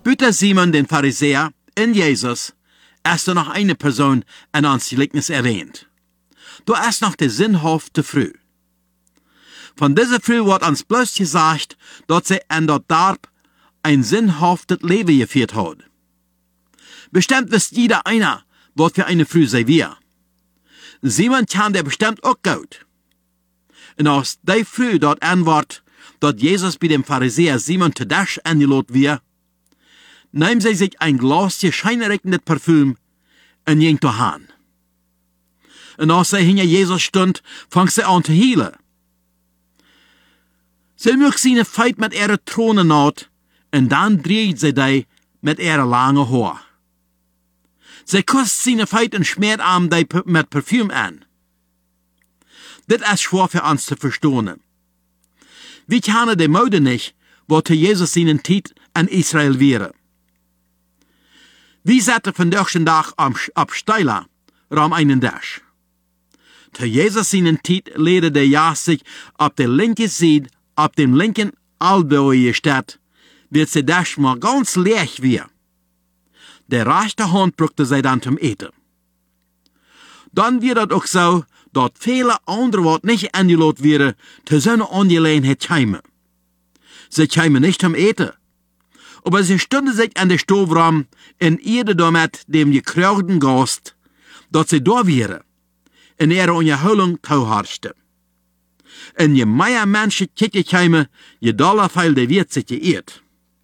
Büter Simon den Pharisäer in Jesus ist noch eine Person in uns Gleichnis erwähnt. Du ist noch der sinnhafte Früh. Von dieser Früh wird uns bloß gesagt, dass sie in dort Darb ein sinnhaftes Leben geführt hat. Bestimmt wisst jeder einer, was für eine Früh sei wir. Simon kann der bestimmt auch gut. Und aus der Früh dort antwort, dort Jesus bei dem Pharisäer Simon zu Tisch eingeladen wird, nehmen sie sich ein Glas scheinreckendes Parfüm und gehen zu Hahn. Und als sie hinter Jesus stund, fangen sie an zu heulen. Sie mögen seine Feit mit ihrer Throne naht, und dann dreht sie die mit ihrer langen Haar. Sie kusst seine Feit und schmiert ihm die mit Parfüm an. Das ist schwer für uns zu verstehen. Wir kennen die Mode nicht, wo Jesus seinen Tiet in Israel wäre. Wir saßen von den Tag ab Steiler, rum einen Dash. Zu Jesus seinen Tiet lehrte der Jas sich auf der linken Seite, auf dem linken Albuie gestellt, wird sie Dash mal ganz leer wie. Der rechte Hand brauchte sie dann zum Eten. Dann wird es auch so, dass viele andere Worte nicht eingeladen werden, zu so einer Angelegenheit kämen. Sie kämen nicht zum Eten, aber sie stunden sich an der Stoffraum in ihre damit dem gekreuzten Gast, dass sie da wären, in ihrer Unterholung tauharschte. Und je mehr Menschen kicken kämen, je doller viel der wird sich geirrt.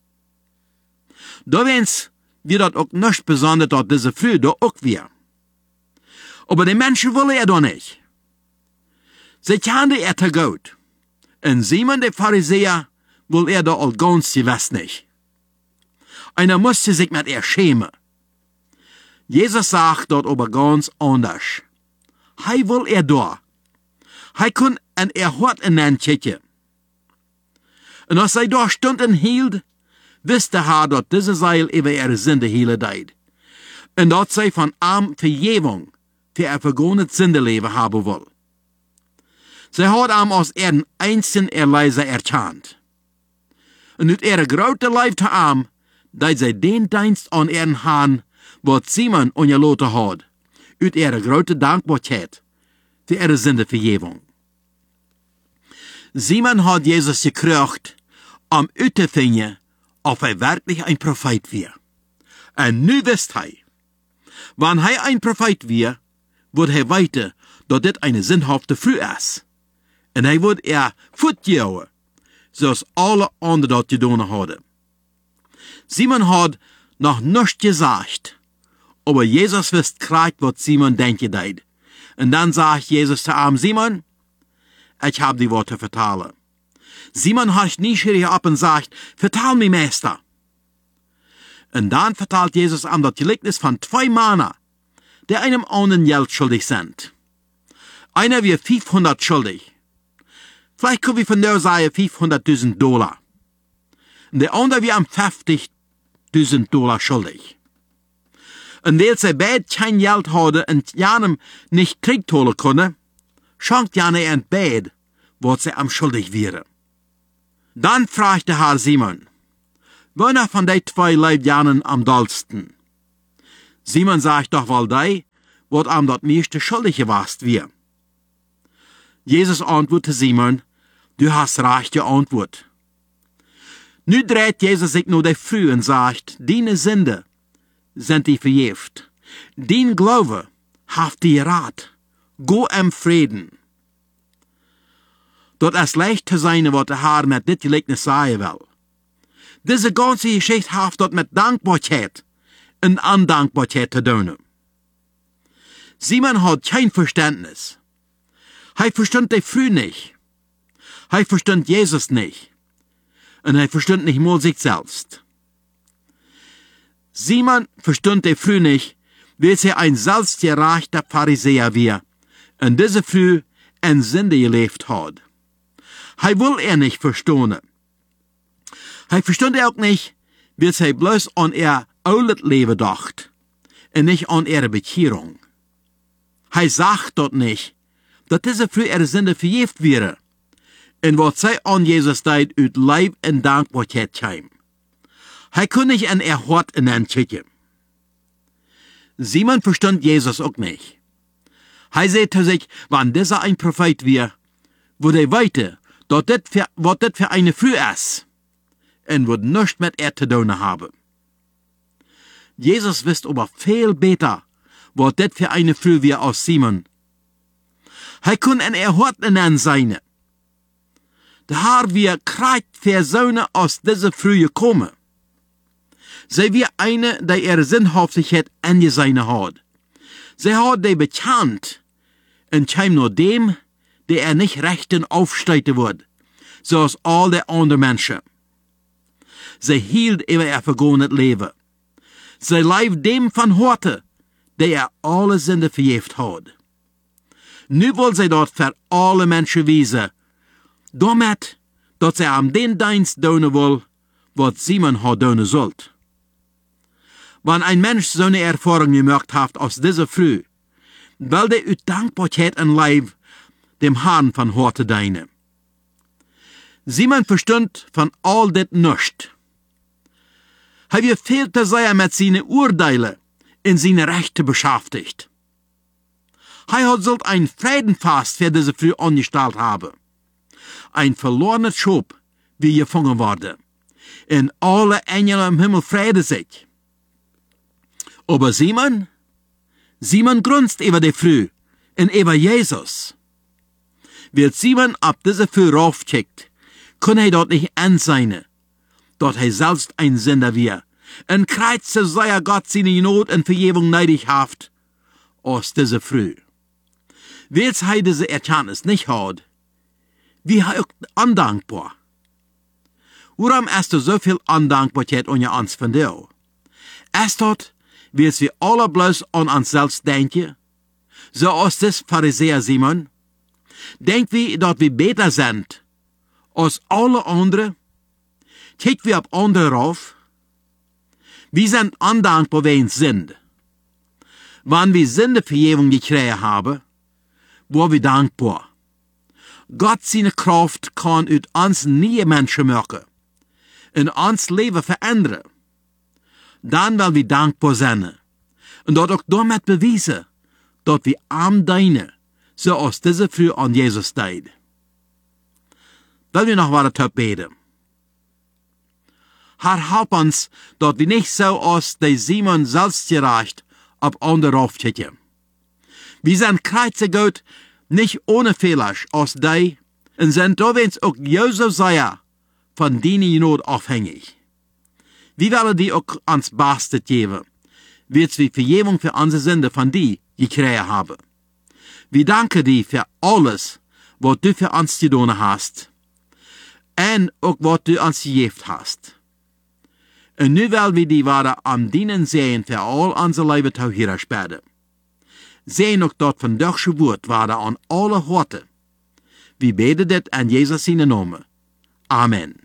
Da wenn's wird das auch nicht besonders, dass diese Früh da auch wir. Aber die Menschen wollen da nicht. Sie kennen zu gut. Und Simon der Pharisäer will da all ganz gewiss nicht. Einer musste sich mit schämen. Jesus sagt dort aber ganz anders. Hij will da. Hij kon en hort in den kicken. Und als hij da stund und hielt, wusste er, dass diese Seil über ihre Sünde hiele deed. Und dass sie von ihm Vergebung für ihr vergangenes Sündeleben haben will. Sie hat ihm als ihren einzigen Erleiser erkannt. Und mit ihrer großen Leib zu ihm, dass sie den Dienst an ihren Herrn, was Simon ungelaten hat, uit ihre große Dankbarkeit für ihre Sündevergebung. Simon hat Jesus gekriegt, um uitzufinden, ob er wirklich ein Prophet war. Und nu wisst er, wenn er ein Prophet war, wird er weiter, dass das eine sinnhafte Früh ist. Und er wird fortgehen, zoals alle anderen das getan haben. Simon hat noch nichts gesagt, aber Jesus wisst gleich, was Simon denken deed. Und dann sagt Jesus zu ihm, Simon, ich habe die Worte vertalen. Simon hat neugierig ab und sagt, vertal mir, Meister. Und dann vertalt Jesus ihm das Gleichnis von 2 Männer, die einem anderen Geld schuldig sind. Einer wird 500 schuldig. Vielleicht können wir von der sagen $500.000. Und der andere wird ihm $50.000 schuldig. Und weil sie beide kein Geld hadden und Janem nicht Krieg holen können, schenkt Jane ein beide, was sie am schuldig wäre. Dann fragt der Herr Simon, wer von den 2 lebt Janen am dollsten? Simon sagt doch wohl die, was am dort meiste schuldig gewast wir. Jesus antwortete Simon, du hast recht geantwortet. Nu dreht Jesus sich nur der Früh und sagt, deine Sünde sind die verjeft. Dein Glaube haft die Rat. Go im Frieden. Dort ist leicht zu sein, was der Herr mit dit Gleichnis sagen will. Diese ganze Geschichte haft dort mit Dankbarkeit und Undankbarkeit zu tun. Simon hat kein Verständnis. Er verstand die Früh nicht. Er verstand Jesus nicht. Und er verstand nicht mal sich selbst. Simon verstand die Früh nicht, weil er ein selbstgerechter Pharisäer war und diese Früh in Sünde gelebt hat. Er will nicht verstehen. Er verstand auch nicht, weil er bloß an ihr altes Leben dacht und nicht an ihre Bekehrung. Er sagt dort nicht, dass diese Früh ihre Sünde verjeft wäre und was sie an Jesus deed uit Leib und Dankbarkeit kam. Hij kon nicht an Hort in den Kirche. Simon verstand Jesus auch nicht. Hij zei zu sich, wann dieser ein Prophet wir, wo hij weite, wat dit für eine Früh ist, en wird nichts mit zu tun haben. Jesus wist aber viel besser, wat dit für eine Früh wir aus Simon. Hij kon en Hort in den seine. Da har wir krijgt Personen aus dieser Früh gekommen. Zij wie eine, die Sinnhaftigkeit in seine hat. Zij hat die bekannt, en keim nur dem, der nicht rechten aufsteigen wird, zoals all die andere Menschen. Zij hield über vergangenen Leben. Zij leeft dem van heute, der alle Sünde vergeeft hat. Nu wil zij dat voor alle Menschen wiesen, damit, dat zij am den Dienst doen wil, wat Simon hat doen sollt. Wenn ein Mensch so eine Erfahrung gemacht hat aus dieser Früh, will der uit Dankbarkeit en Leib dem Herrn von heute dienen. Simon verstund von all dit nichts. Hij wird viel zu sehr mit seinen Urteilen in seine Rechte beschäftigt. Hij hat sollt ein Friedenfest für diese Früh angestellt haben. Ein verlorener Schub, wie gefangen wurde. Und alle Engel im Himmel freuen sich. Aber Simon grunzt über die Früh und über Jesus. Weil Simon ab diese Früh raufkickt, kann er dort nicht ansehen, dort er selbst ein Sünder wir, und kreuzt so sehr Gott seine Not und Vergebung neidig haft, aus dieser Früh. Weil er diese Erkenntnis nicht hat, wie er auch undankbar. Warum ist du so viel Undankbarkeit an uns von dir? Ist dort, weil wir alle bloß an uns selbst denken? So als das Pharisäer Simon? Denkt wir, dass wir besser sind als alle anderen? Kijken wir auf andere rauf? Wir sind undankbar, wenn wir sind. Wenn wir Sündevergebung gekriegt haben, waren wir dankbar. Gott seine Kraft kann uit uns nie Menschen machen und uns Leben verändern. Dann will wir dankbar sein und dort auch damit beweisen, dass wir arm dienen, so als diese Früh an Jesus deed. Will wir noch weiter beten. Herr, help uns, dass wir nicht so als die Simon selbstgerecht auf andere aufkicken. Wir sind kreuzig Gott nicht ohne Fehler als die und sind dawegs auch so sehr von deiner Not abhängig. Wir wollen die auch ans Beste geben, wird wir Vergebung für unsere Sünde von dir gekriegt haben. Wir danken dir für alles, was du für uns getan hast und auch was du uns gegeben hast. Und nu wollen wir die weiter am Dienen sehen für all unsere Leben zu hier später. Sehen auch dort von deutsche Wort weiter an alle Horte. Wir beten das an Jesus seinen Namen. Amen.